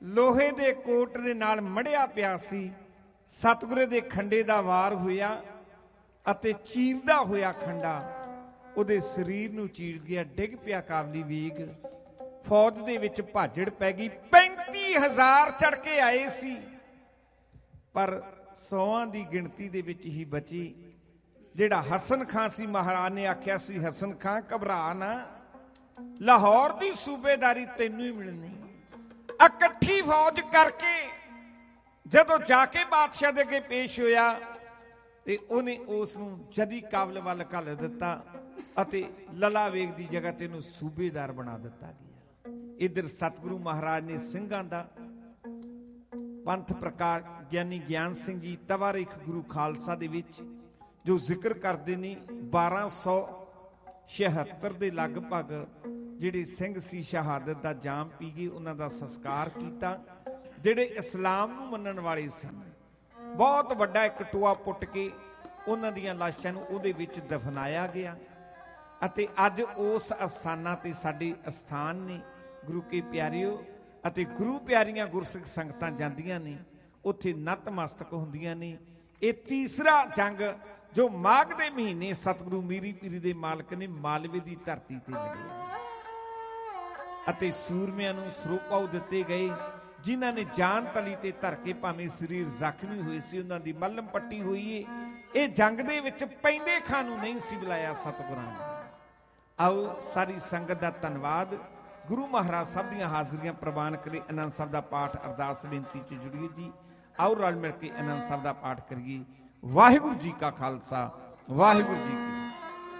ਲੋਹੇ ਦੇ ਕੋਟ ਦੇ ਨਾਲ ਮੜਿਆ ਪਿਆ ਸੀ। ਸਤਿਗੁਰੂ ਦੇ ਖੰਡੇ ਦਾ ਵਾਰ ਹੋਇਆ ਅਤੇ ਚੀਰਦਾ ਹੋਇਆ ਖੰਡਾ ਉਹਦੇ ਸਰੀਰ ਨੂੰ ਚੀਰ ਗਿਆ, ਡਿੱਗ ਪਿਆ ਕਾਬਲੀ ਵੇਗ। ਫੌਜ ਦੇ ਵਿੱਚ ਭਾਜੜ ਪੈ ਗਈ। 35,000 ਚੜ ਕੇ ਆਏ ਸੀ, ਪਰ 100 ਦੀ ਗਿਣਤੀ ਦੇ ਵਿੱਚ ਹੀ ਬਚੀ। ਜਿਹੜਾ ਹਸਨ ਖਾਂ ਸੀ, ਮਹਾਰਾਜ ਨੇ ਆਖਿਆ ਸੀ, ਹਸਨ ਖਾਂ ਘਬਰਾ ਨਾ, ਲਾਹੌਰ ਦੀ ਸੂਬੇਦਾਰੀ ਤੈਨੂੰ ਹੀ ਮਿਲਣੀ। ਇਕੱਠੀ ਫੌਜ ਕਰਕੇ ਜਦੋਂ ਜਾ ਕੇ ਬਾਦਸ਼ਾਹ ਦੇ ਅੱਗੇ ਪੇਸ਼ ਹੋਇਆ ਤੇ ਉਹਨੇ ਉਸ ਨੂੰ ਜਦੀ ਕਾਬਲ ਵੱਲ ਘੱਲ ਦਿੱਤਾ ਅਤੇ ਲਲਾ ਵੇਗ ਦੀ ਜਗ੍ਹਾ ਤੇ ਇਹਨੂੰ ਸੂਬੇਦਾਰ ਬਣਾ ਦਿੱਤਾ ਗਿਆ। ਇਧਰ ਸਤਿਗੁਰੂ ਮਹਾਰਾਜ ਨੇ ਸਿੰਘਾਂ ਦਾ ਪੰਥ ਪ੍ਰਕਾਸ਼ ਗਿਆਨੀ ਗਿਆਨ ਸਿੰਘ ਜੀ ਤਵਾਰੀਖ ਗੁਰੂ ਖਾਲਸਾ ਦੇ ਵਿੱਚ ਜੋ ਜ਼ਿਕਰ ਕਰਦੇ ਨੇ, 1276 ਦੇ ਲਗਭਗ ਜਿਹੜੇ ਸਿੰਘ ਸੀ ਸ਼ਹਾਦਤ ਦਾ ਜਾਮ ਪੀ ਗਏ। ਉਹਨਾਂ ਦਾ ਸੰਸਕਾਰ ਕੀਤਾ। ਜਿਹੜੇ ਇਸਲਾਮ ਨੂੰ ਮੰਨਣ ਵਾਲੇ ਸਨ, ਬਹੁਤ ਵੱਡਾ ਇੱਕ ਟੋਆ ਪੁੱਟ ਕੇ ਉਹਨਾਂ ਦੀਆਂ ਲਾਸ਼ਾਂ ਨੂੰ ਉਹਦੇ ਵਿੱਚ ਦਫਨਾਇਆ ਗਿਆ। ਅਤੇ ਅੱਜ ਉਸ ਅਸਥਾਨਾਂ ਤੇ ਸਾਡੇ ਅਸਥਾਨ ਨੇ ਗੁਰੂ ਕੇ ਪਿਆਰਿਓ, ਅਤੇ ਗੁਰੂ ਪਿਆਰੀਆਂ ਗੁਰਸਿੱਖ ਸੰਗਤਾਂ ਜਾਂਦੀਆਂ ਨੇ, ਉੱਥੇ ਨਤਮਸਤਕ ਹੁੰਦੀਆਂ ਨੇ। ਇਹ ਤੀਸਰਾ ਜੰਗ ਜੋ ਮਾਘ ਦੇ ਮਹੀਨੇ ਸਤਿਗੁਰੂ ਮੀਰੀ ਪੀਰੀ ਦੇ ਮਾਲਕ ਨੇ ਮਾਲਵੇ ਦੀ ਧਰਤੀ ਤੇ ਲੜਿਆ ਅਤੇ ਸੂਰਮਿਆਂ ਨੂੰ ਸਰੋਪਾਉ ਦਿੱਤੇ ਗਏ। ਜਿਨ੍ਹਾਂ ਨੇ ਜਾਨ ਤਲੀ ਤੇ ਧਰ ਕੇ ਭਾਵੇਂ ਸਰੀਰ ਜ਼ਖਮੀ ਹੋਏ ਸੀ, ਉਹਨਾਂ ਦੀ ਮੱਲਮ ਪੱਟੀ ਹੋਈ ਏ। ਇਹ ਜੰਗ ਦੇ ਵਿੱਚ ਪੈਂਦੇ ਖਾਂ ਨੂੰ ਨਹੀਂ ਸੀ ਬੁਲਾਇਆ ਸਤਿਗੁਰਾਂ ਨੇ। ਆਓ ਸਾਰੀ ਸੰਗਤ ਦਾ ਧੰਨਵਾਦ। ਗੁਰੂ ਮਹਾਰਾਜ ਸਾਹਿਬ ਦੀਆਂ ਹਾਜ਼ਰੀਆਂ ਪ੍ਰਵਾਨ ਕਰੇ। ਆਨੰਦ ਸਾਹਿਬ ਦਾ ਪਾਠ ਅਰਦਾਸ ਬੇਨਤੀ 'ਚ ਜੁੜੀਏ ਜੀ। ਆਓ ਰਲ ਮਿਲ ਕੇ ਆਨੰਦ ਸਾਹਿਬ ਦਾ ਪਾਠ ਕਰੀਏ। ਵਾਹਿਗੁਰੂ ਜੀ ਕਾ ਖਾਲਸਾ, ਵਾਹਿਗੁਰੂ ਜੀ ਕੀ